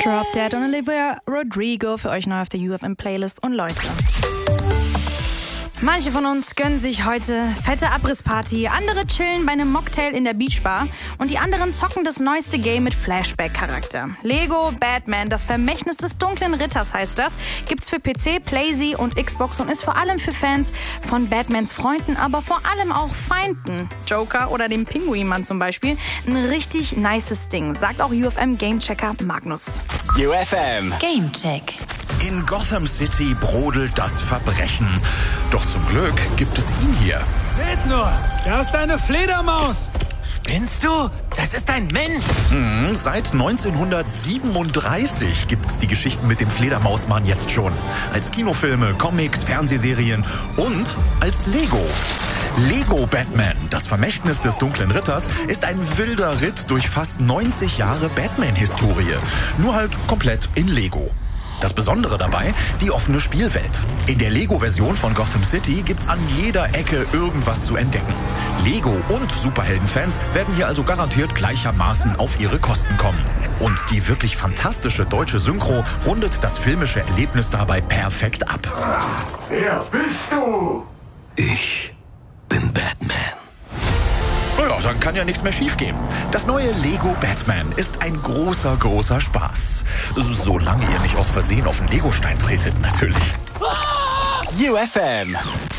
Drop Dead und Olivia Rodrigo für euch neu auf der UFM-Playlist. Und Leute, manche von uns gönnen sich heute fette Abrissparty, andere chillen bei einem Mocktail in der Beachbar und die anderen zocken das neueste Game mit Flashback-Charakter. Lego Batman, das Vermächtnis des dunklen Ritters heißt das, gibt's für PC, PlayZ und Xbox und ist vor allem für Fans von Batmans Freunden, aber vor allem auch Feinden, Joker oder dem Pinguinmann zum Beispiel, ein richtig nices Ding, sagt auch UFM-Gamechecker Magnus. UFM Gamecheck. In Gotham City brodelt das Verbrechen. Doch zum Glück gibt es ihn hier. Seht nur, da ist eine Fledermaus. Spinnst du? Das ist ein Mensch. Seit 1937 gibt's die Geschichten mit dem Fledermausmann jetzt schon. Als Kinofilme, Comics, Fernsehserien und als Lego. Lego Batman, das Vermächtnis des dunklen Ritters, ist ein wilder Ritt durch fast 90 Jahre Batman-Historie. Nur halt komplett in Lego. Das Besondere dabei, die offene Spielwelt. In der Lego-Version von Gotham City gibt's an jeder Ecke irgendwas zu entdecken. Lego- und Superheldenfans werden hier also garantiert gleichermaßen auf ihre Kosten kommen. Und die wirklich fantastische deutsche Synchro rundet das filmische Erlebnis dabei perfekt ab. Wer bist du? Ich bin Batman. Naja, dann kann ja nichts mehr schiefgehen. Das neue Lego Batman ist ein großer, großer Spaß. Solange ihr nicht aus Versehen auf den Legostein tretet, natürlich. UFM